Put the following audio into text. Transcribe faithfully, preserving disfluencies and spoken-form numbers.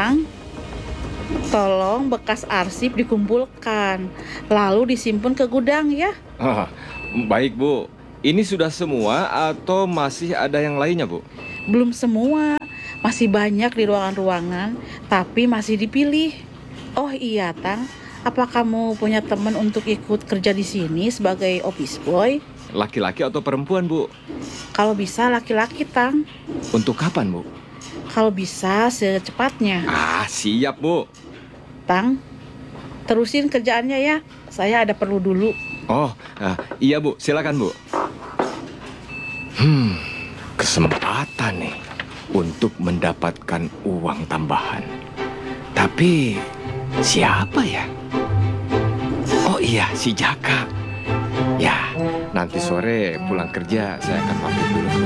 Tang, tolong bekas arsip dikumpulkan, lalu disimpan ke gudang ya. Ah, baik Bu. Ini sudah semua atau masih ada yang lainnya Bu? Belum semua, masih banyak di ruangan-ruangan, tapi masih dipilih. Oh iya Tang, apa kamu punya teman untuk ikut kerja di sini sebagai office boy? Laki-laki atau perempuan Bu? Kalau bisa laki-laki Tang, Untuk kapan Bu? kalau bisa secepatnya. Ah, siap Bu. Tang, terusin kerjaannya ya, saya ada perlu dulu. Oh, ah, iya Bu, silakan Bu. Hmm, kesempatan nih untuk mendapatkan uang tambahan. Tapi siapa ya? Oh iya, si Jaka. Ya, nanti sore pulang kerja saya akan mampir dulu.